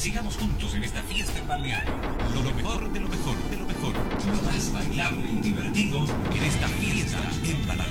Sigamos juntos en esta fiesta en balneario. Lo mejor de lo mejor de lo mejor. Lo más bailable y divertido en esta fiesta en balneario.